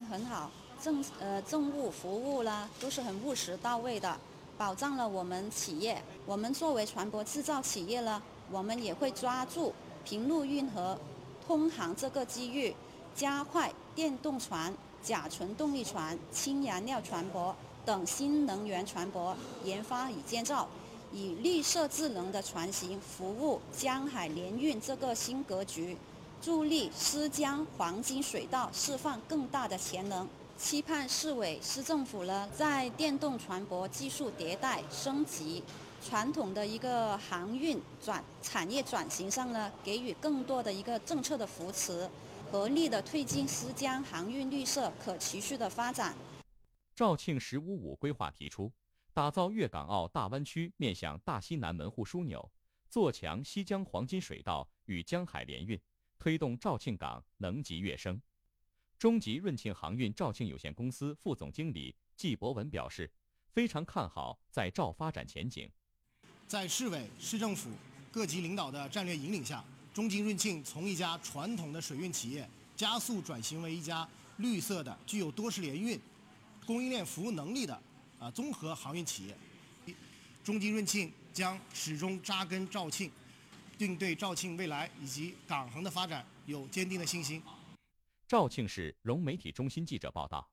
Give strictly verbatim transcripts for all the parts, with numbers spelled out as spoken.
很好，政呃政务服务啦都是很务实到位的，保障了我们企业。我们作为船舶制造企业呢，我们也会抓住平陆运河通航这个机遇，加快电动船、甲醇动力船、氢燃料船舶等新能源船舶研发与建造，以绿色智能的船型服务江海联运这个新格局，助力丝江黄金水道释放更大的潜能。期盼市委市政府呢，在电动船舶技术迭代升级、传统的一个航运转产业转型上呢，给予更多的一个政策的扶持，合力的推进丝江航运绿色可持续的发展。 肇庆“十五五”规划提出，打造粤港澳大湾区面向大西南门户枢纽，做强西江黄金水道与江海联运，推动肇庆港能级跃升。中集润庆航运肇庆有限公司副总经理季博文表示，非常看好在肇发展前景。 在市委、市政府各级领导的战略引领下，中集润庆从一家传统的水运企业加速转型为一家绿色的、具有多式联运、供应链服务能力的啊综合航运企业。中集润庆将始终扎根肇庆，并对肇庆未来以及港航的发展有坚定的信心。 肇庆市融媒体中心记者报道。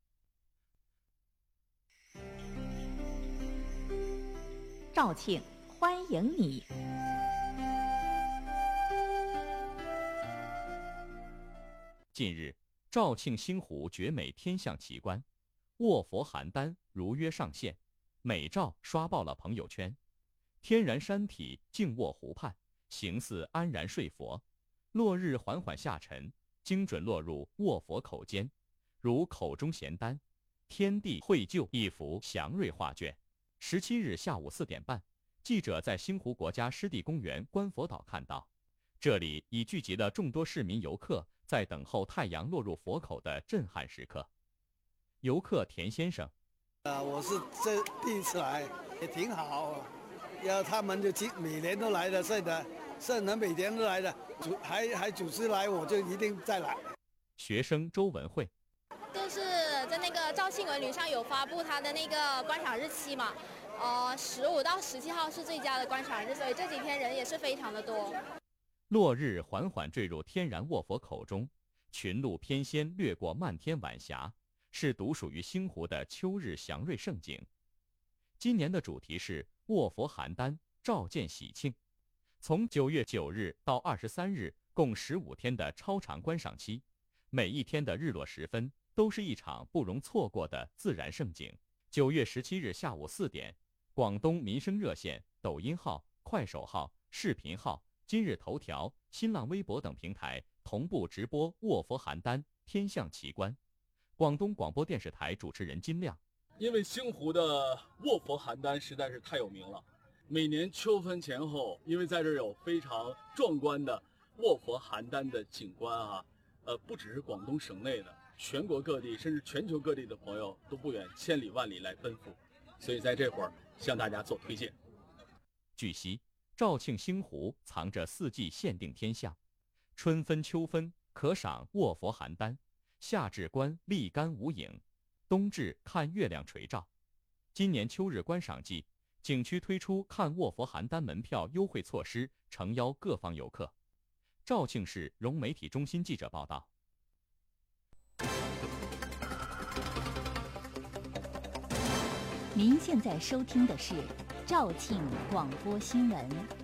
肇庆，欢迎你！ 近日，肇庆星湖绝美天象奇观，卧佛邯郸如约上线，美照刷爆了朋友圈。天然山体静卧湖畔，形似安然睡佛，落日缓缓下沉，精准落入卧佛口间，如口中衔丹，天地绘就一幅祥瑞画卷。十七日下午四点半，记者在星湖国家湿地公园观佛岛看到，这里已聚集了众多市民游客，在等候太阳落入佛口的震撼时刻。游客田先生， 啊，我是这第一次来，也挺好。要他们就每年都来的，是的，是能每年都来的，主还还组织来，我就一定再来。 学生周文慧， 就是在那个肇庆文旅上有发布他的那个观赏日期嘛，呃，十五到十七号是最佳的观赏日，所以这几天人也是非常的多。 落日缓缓坠入天然卧佛口中，群鹿翩跹掠过漫天晚霞，是独属于星湖的秋日祥瑞盛景。今年的主题是卧佛邯郸，召见喜庆。从九月九日到二十三日，共十五天的超长观赏期，每一天的日落时分都是一场不容错过的自然盛景。九月十七日下午四点，广东民生热线、抖音号、快手号、视频号、今日头条、新浪微博等平台同步直播卧佛邯郸天象奇观。广东广播电视台主持人金亮， 因为星湖的卧佛邯郸实在是太有名了，每年秋分前后，因为在这儿有非常壮观的卧佛邯郸的景观啊，呃，不只是广东省内的，全国各地甚至全球各地的朋友都不远千里万里来奔赴，所以在这会儿向大家做推荐。 据悉，肇庆星湖藏着四季限定天象，春分、秋分可赏卧佛邯郸，夏至观立竿无影，冬至看月亮垂照。今年秋日观赏季，景区推出看卧佛邯郸门票优惠措施，诚邀各方游客。肇庆市融媒体中心记者报道。 您现在收听的是肇庆广播新闻。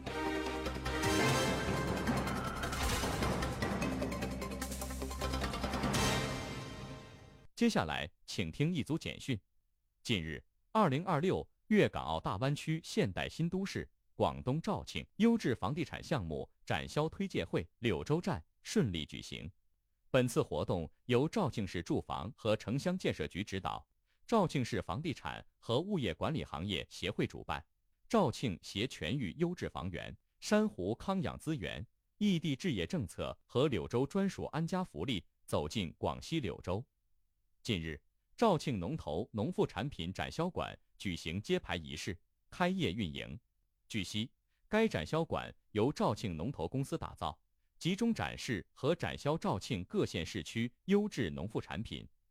接下来，请听一组简讯。近日，二零二六粤港澳大湾区现代新都市广东肇庆优质房地产项目展销推介会柳州站顺利举行。本次活动由肇庆市住房和城乡建设局指导，肇庆市房地产和物业管理行业协会主办，肇庆携全域优质房源、珊瑚康养资源、异地置业政策和柳州专属安家福利走进广西柳州。近日，肇庆农投农副产品展销馆举行揭牌仪式，开业运营。据悉，该展销馆由肇庆农投公司打造，集中展示和展销肇庆各县市区优质农副产品，